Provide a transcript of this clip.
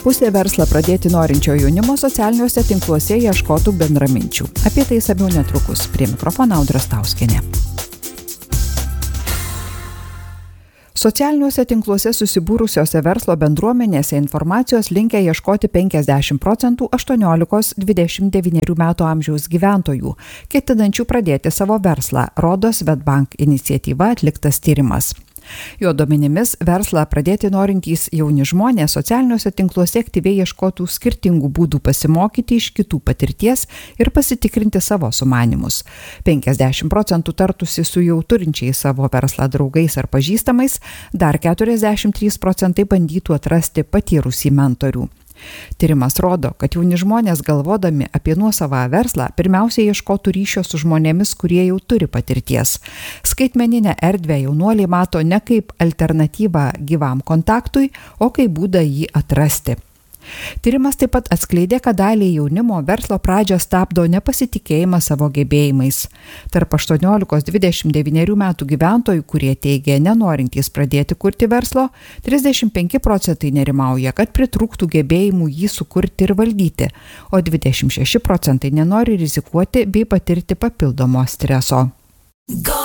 Pusė verslą pradėti norinčio jaunimo socialiniuose tinkluose ieškotų bendraminčių. Apie tai išsamiau netrukus. Prie mikrofono Audra Stauskienė. Socialiniuose tinkluose susibūrusiose verslo bendruomenėse informacijos linkę ieškoti 50% 18-29 metų amžiaus gyventojų, ketinančių pradėti savo verslą, rodo Swedbank iniciatyva atliktas tyrimas. Jo duomenimis verslą pradėti norintys jauni žmonės socialiniuose tinkluose aktyviai ieškotų skirtingų būdų pasimokyti iš kitų patirties ir pasitikrinti savo sumanymus. 50% tartusi su jau turinčiais savo verslą draugais ar pažįstamais, dar 43% bandytų atrasti patyrusį mentorių. Tyrimas rodo, kad jauni žmonės galvodami apie nuosavą verslą pirmiausia ieškotų ryšio su žmonėmis, kurie jau turi patirties. Skaitmeninę erdvę jaunuoliai mato ne kaip alternatyvą gyvam kontaktui, o kaip būdą jį atrasti. Tyrimas taip pat atskleidė, kad daliai jaunimo verslo pradžią stabdo nepasitikėjimas savo gebėjimais. Tarp 18-29 metų gyventojų, kurie teigia nenorintys pradėti kurti verslo, 35% nerimauja, kad pritrūktų gebėjimų jį sukurti ir valdyti, o 26% nenori rizikuoti bei patirti papildomo streso.